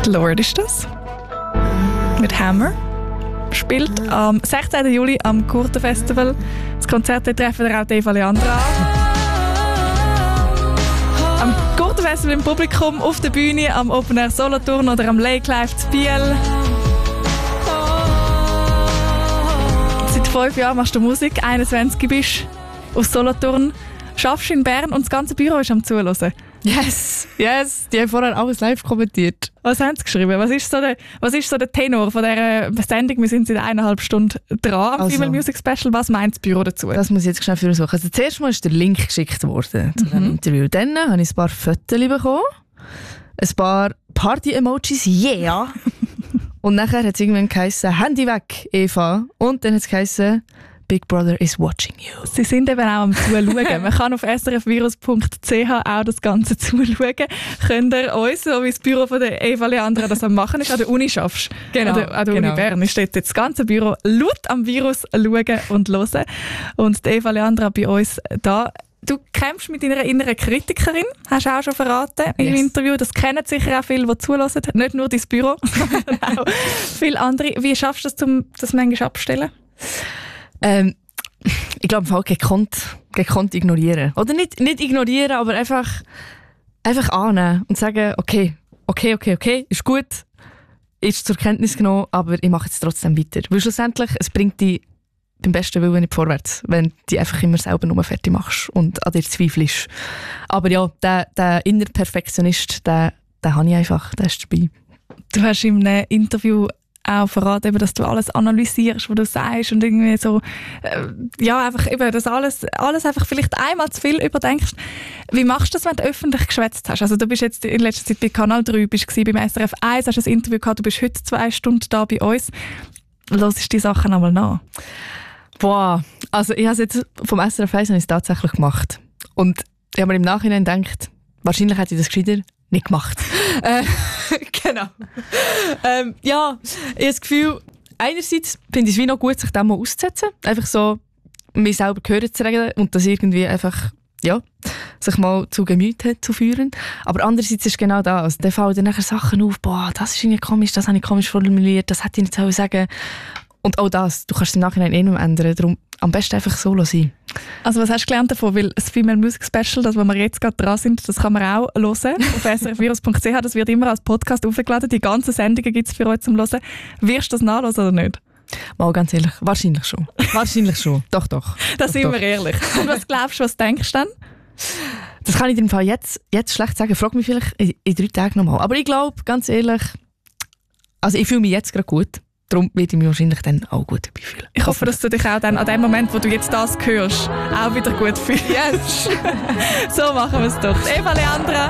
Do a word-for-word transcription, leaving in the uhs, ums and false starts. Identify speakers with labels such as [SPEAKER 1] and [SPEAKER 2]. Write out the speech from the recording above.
[SPEAKER 1] Der Lord ist das. Mit Hammer. Spielt am sechzehnten Juli am Kurtenfestival. Das Konzert treffen wir auch Eva Leandra an. Am Kurtenfestival im Publikum, auf der Bühne, am Open Air Solothurn oder am Lake Live zu Biel. Seit fünf Jahren machst du Musik, einundzwanzig bist aus Solothurn, schaffst in Bern und das ganze Büro ist am Zuhören.
[SPEAKER 2] Yes, yes, die haben vorher alles live kommentiert.
[SPEAKER 1] Was haben sie geschrieben? Was ist so der, was ist so der Tenor von dieser Sendung? Wir sind seit eineinhalb Stunden dran am
[SPEAKER 2] Also,
[SPEAKER 1] Female Music Special. Was meint das Büro dazu?
[SPEAKER 2] Das muss ich jetzt schnell für uns suchen. Also, zuerst mal ist der Link geschickt worden zu diesem mhm. Interview. Dann habe ich ein paar Fotos bekommen, ein paar Party-Emojis, yeah! Und nachher hat es irgendwann geheißen, Handy weg, Eva. Und dann hat es geheißen, Big Brother is watching you.
[SPEAKER 1] Sie sind eben auch am Zuschauen. Man kann auf s r f virus punkt c h auch das Ganze zuschauen. Könnt ihr uns, so wie das Büro von der Eva Leandra das am machen ist, an der Uni schaffst. Genau. An der, an der genau. Uni Bern. Ist dort das ganze Büro laut am Virus schauen und hören. Und die Eva Leandra bei uns da. Du kämpfst mit deiner inneren Kritikerin, hast du auch schon verraten im yes. Interview. Das kennen sicher auch viele, die zuhören. Nicht nur dein Büro, sondern auch viele andere. Wie schaffst du das, um das manchmal abzustellen?
[SPEAKER 2] Ähm, ich glaube, im Fall gekonnt, gekonnt ignorieren. Oder nicht, nicht ignorieren, aber einfach, einfach annehmen und sagen, okay, okay, okay, okay, ist gut, ist zur Kenntnis genommen, aber ich mache jetzt trotzdem weiter. Weil schlussendlich, es bringt dich beim besten Willen nicht vorwärts, wenn du dich einfach immer selber nur fertig machst und an dir zweifelst. Aber ja, der, der innere Perfektionist, den, den habe ich einfach, der ist dabei.
[SPEAKER 1] Du hast in einem Interview auch verraten, dass du alles analysierst, was du sagst und irgendwie so, äh, ja, einfach eben, dass alles, alles einfach vielleicht einmal zu viel überdenkst. Wie machst du das, wenn du öffentlich geschwätzt hast? Also du bist jetzt in letzter Zeit bei Kanal drei, bist beim S R F eins, hast ein Interview gehabt, du bist heute zwei Stunden da bei uns. Hörst die Sachen einmal nach?
[SPEAKER 2] Boah, also ich habe es jetzt vom S R F eins tatsächlich gemacht. Und ich habe mir im Nachhinein gedacht, wahrscheinlich hätte ich das gescheiter nicht gemacht. äh, genau. ähm, ja, ich habe das Gefühl, einerseits finde ich es wie noch gut, sich dem mal auszusetzen. Einfach so, mich selber hören zu regeln und das irgendwie einfach, ja, sich mal zu Gemüte zu führen. Aber andererseits ist genau das. Dann fallen dann nachher Sachen auf, boah, das ist irgendwie komisch, das habe ich komisch formuliert, das hätte ich nicht sagen sollen. Und auch das, du kannst es im Nachhinein eh noch ändern. Darum am besten einfach so sein.
[SPEAKER 1] Also was hast du gelernt davon? Weil das Female Music Special, das, wo wir jetzt gerade dran sind, das kann man auch hören auf s r f virus punkt c h. Das wird immer als Podcast aufgeladen. Die ganzen Sendungen gibt es für euch zum Hören. Wirst du das nachhören oder nicht?
[SPEAKER 2] Mal ganz ehrlich, wahrscheinlich schon. Wahrscheinlich schon. Doch, doch.
[SPEAKER 1] Das
[SPEAKER 2] doch,
[SPEAKER 1] sind
[SPEAKER 2] doch.
[SPEAKER 1] wir ehrlich. Und was glaubst du, was denkst du dann?
[SPEAKER 2] Das kann ich dir im Fall jetzt, jetzt schlecht sagen. Frag mich vielleicht in, in drei Tagen nochmal. Aber ich glaube, ganz ehrlich, also ich fühle mich jetzt gerade gut. Darum werde ich mich wahrscheinlich dann auch gut dabei fühlen.
[SPEAKER 1] Ich hoffe, dass du dich auch dann an dem Moment, wo du jetzt das hörst, auch wieder gut fühlst.
[SPEAKER 2] Yes.
[SPEAKER 1] So machen wir es doch. Eva Leandra.